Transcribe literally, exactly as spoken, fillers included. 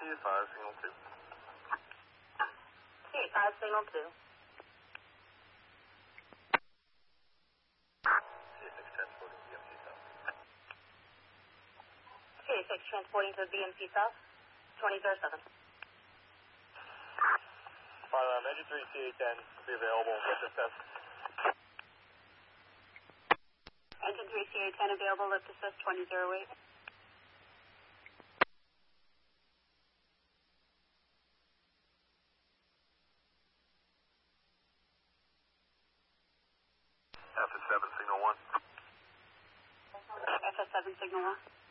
five, signal two. C five, signal two. C six transporting B M C South. C six transporting to B M C South, twenty-third seven. Fire um, engine three, C eight ten, be available, lift assist. Engine three, C eight ten available, lift assist, twenty zero eight. F S seven, signal one. F S seven, signal one.